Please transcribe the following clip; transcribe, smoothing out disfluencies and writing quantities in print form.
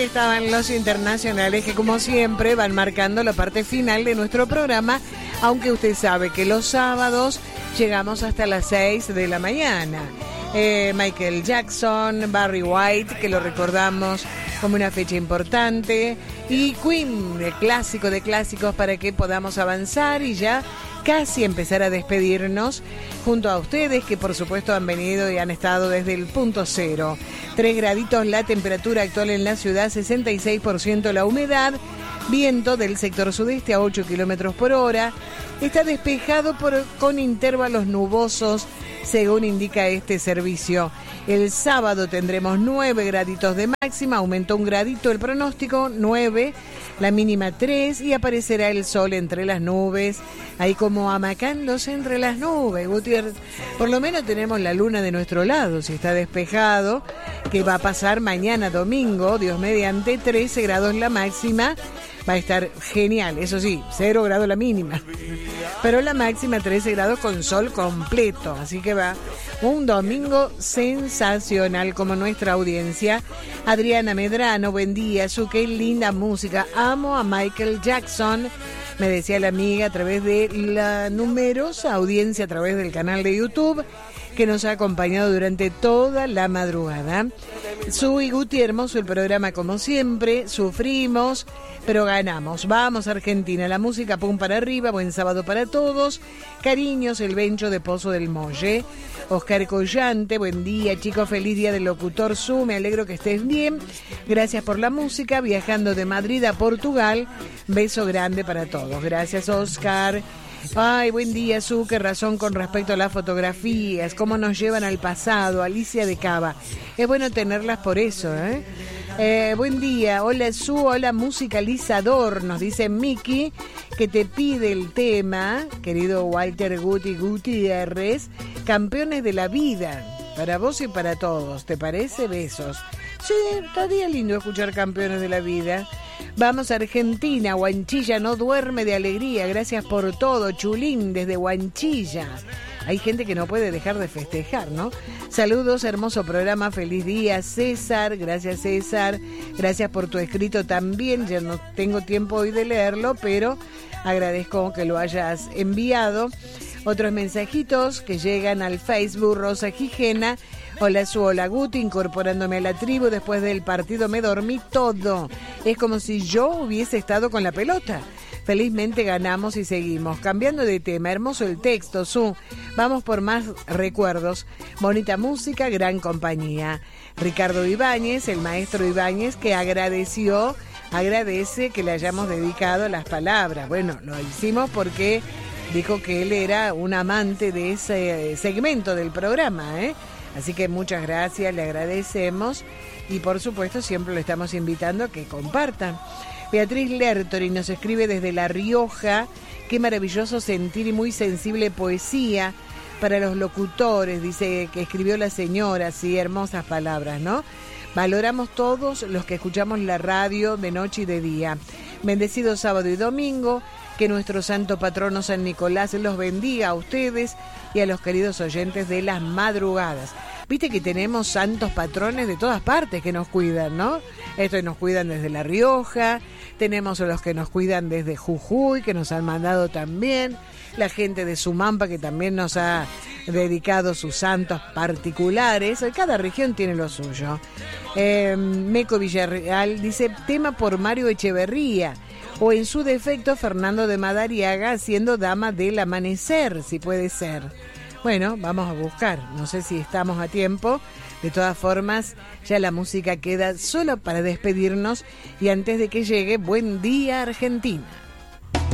estaban los internacionales que, como siempre, van marcando la parte final de nuestro programa, aunque usted sabe que los sábados llegamos hasta las 6 de la mañana. Michael Jackson, Barry White, que lo recordamos como una fecha importante, y Queen, el clásico de clásicos, para que podamos avanzar y ya casi empezar a despedirnos junto a ustedes, que por supuesto han venido y han estado desde el punto cero. 3 graditos la temperatura actual en la ciudad, 66% la humedad, viento del sector sudeste a 8 kilómetros por hora. Está despejado con intervalos nubosos, según indica este servicio. El sábado tendremos 9 graditos de máxima, aumentó 1 gradito el pronóstico, 9, la mínima 3, y aparecerá el sol entre las nubes, ahí como amacándose entre las nubes, Gutiérrez. Por lo menos tenemos la luna de nuestro lado, si está despejado, que va a pasar mañana domingo, Dios mediante, 13 grados la máxima. Va a estar genial, eso sí, 0 grados la mínima, pero la máxima 13 grados con sol completo, así que va un domingo sensacional como nuestra audiencia. Adriana Medrano, buen día, qué linda música, amo a Michael Jackson, me decía la amiga a través de la numerosa audiencia a través del canal de YouTube que nos ha acompañado durante toda la madrugada. Su y Guti, hermoso el programa como siempre, sufrimos, pero ganamos. Vamos Argentina, la música pum para arriba, buen sábado para todos. Cariños, el Bencho de Pozo del Molle. Oscar Collante, buen día, chicos, feliz día del locutor Su, me alegro que estés bien. Gracias por la música, viajando de Madrid a Portugal. Beso grande para todos. Gracias, Oscar. Ay, buen día, Su, qué razón con respecto a las fotografías, cómo nos llevan al pasado. Alicia de Cava. Es bueno tenerlas por eso, ¿eh? Buen día, hola Su, hola musicalizador, nos dice Miki, que te pide el tema, querido Walter Gutiérrez, Campeones de la Vida, para vos y para todos, ¿te parece? Besos. Sí, estaría lindo escuchar Campeones de la Vida. Vamos a Argentina, Huanchilla no duerme de alegría, gracias por todo, Chulín desde Huanchilla. Hay gente que no puede dejar de festejar, ¿no? Saludos, hermoso programa, feliz día, César, gracias César, gracias por tu escrito también, ya no tengo tiempo hoy de leerlo, pero agradezco que lo hayas enviado. Otros mensajitos que llegan al Facebook, Rosa Gijena, hola Su, hola Guti, incorporándome a la tribu, después del partido me dormí todo, es como si yo hubiese estado con la pelota. Felizmente ganamos y seguimos. Cambiando de tema, hermoso el texto, Su. Vamos por más recuerdos. Bonita música, gran compañía. Ricardo Ibáñez, el maestro Ibáñez, que agradece que le hayamos dedicado las palabras. Bueno, lo hicimos porque dijo que él era un amante de ese segmento del programa, ¿eh? Así que muchas gracias, le agradecemos y por supuesto siempre lo estamos invitando a que compartan. Beatriz Lertori nos escribe desde La Rioja, qué maravilloso sentir y muy sensible poesía para los locutores, dice que escribió la señora, sí, hermosas palabras, ¿no? Valoramos todos los que escuchamos la radio de noche y de día. Bendecido sábado y domingo, que nuestro santo patrono San Nicolás los bendiga a ustedes y a los queridos oyentes de las madrugadas. Viste que tenemos santos patrones de todas partes que nos cuidan, ¿no? Estos nos cuidan desde La Rioja, tenemos los que nos cuidan desde Jujuy, que nos han mandado también, la gente de Sumampa que también nos ha dedicado sus santos particulares, cada región tiene lo suyo. Meco Villarreal dice, tema por Mario Echeverría, o en su defecto Fernando de Madariaga haciendo Dama del Amanecer, si puede ser. Bueno, vamos a buscar, no sé si estamos a tiempo, de todas formas ya la música queda solo para despedirnos y antes de que llegue Buen Día Argentina.